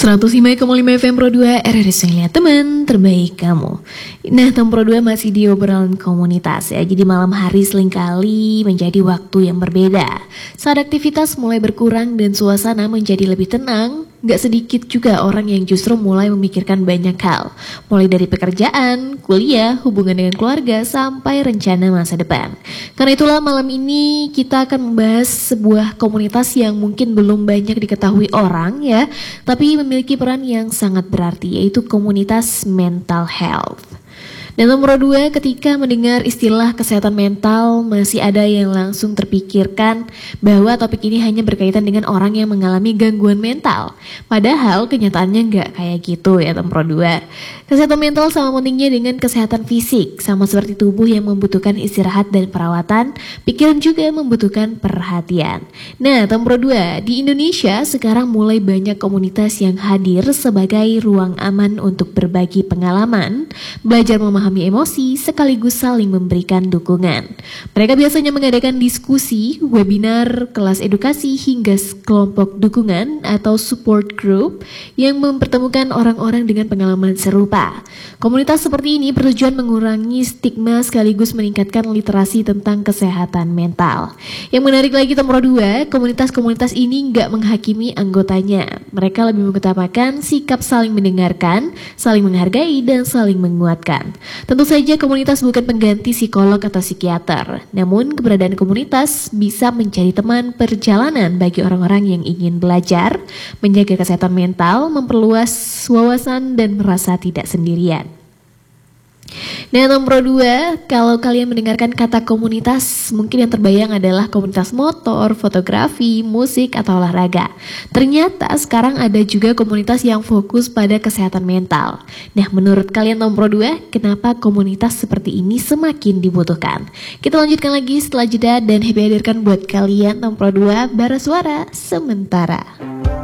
105,5 FM Pro 2 RRI Lihat Teman Terbaik Kamu. Nah, Tem Pro 2 masih di obrolan komunitas ya. Jadi malam hari seringkali menjadi waktu yang berbeda. Saat aktivitas mulai berkurang dan suasana menjadi lebih tenang, gak sedikit juga orang yang justru mulai memikirkan banyak hal. Mulai dari pekerjaan, kuliah, hubungan dengan keluarga, sampai rencana masa depan. Karena itulah malam ini kita akan membahas sebuah komunitas yang mungkin belum banyak diketahui orang ya, tapi memiliki peran yang sangat berarti, yaitu komunitas mental health. Dan nomor 2, ketika mendengar istilah kesehatan mental, masih ada yang langsung terpikirkan bahwa topik ini hanya berkaitan dengan orang yang mengalami gangguan mental. Padahal kenyataannya nggak kayak gitu ya nomor 2. Kesehatan mental sama pentingnya dengan kesehatan fisik. Sama seperti tubuh yang membutuhkan istirahat dan perawatan, pikiran juga membutuhkan perhatian. Nah nomor 2, di Indonesia sekarang mulai banyak komunitas yang hadir sebagai ruang aman untuk berbagi pengalaman, belajar memahami emosi, sekaligus saling memberikan dukungan. Mereka biasanya mengadakan diskusi, webinar, kelas edukasi, hingga kelompok dukungan atau support group yang mempertemukan orang-orang dengan pengalaman serupa. Komunitas seperti ini bertujuan mengurangi stigma sekaligus meningkatkan literasi tentang kesehatan mental. Yang menarik lagi nomor 2, komunitas-komunitas ini nggak menghakimi anggotanya. Mereka lebih mengutamakan sikap saling mendengarkan, saling menghargai, dan saling menguatkan. Tentu saja komunitas bukan pengganti psikolog atau psikiater, namun keberadaan komunitas bisa menjadi teman perjalanan bagi orang-orang yang ingin belajar, menjaga kesehatan mental, memperluas wawasan, dan merasa tidak sendirian. Nah nomor 2, kalau kalian mendengarkan kata komunitas, mungkin yang terbayang adalah komunitas motor, fotografi, musik, atau olahraga. Ternyata sekarang ada juga komunitas yang fokus pada kesehatan mental. Nah menurut kalian nomor 2, kenapa komunitas seperti ini semakin dibutuhkan? Kita lanjutkan lagi setelah jeda dan happy hadirkan buat kalian nomor 2 bara suara sementara.